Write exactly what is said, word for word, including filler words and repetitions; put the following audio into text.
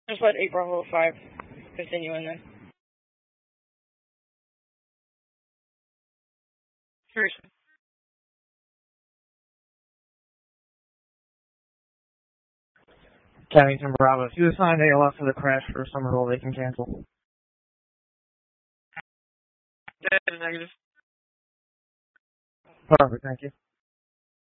Just let eight Bravo five continue in then. Seriously. Cammington Bravo, if you assigned A L F for the crash for Somerville, they can cancel. That is negative. Perfect, thank you.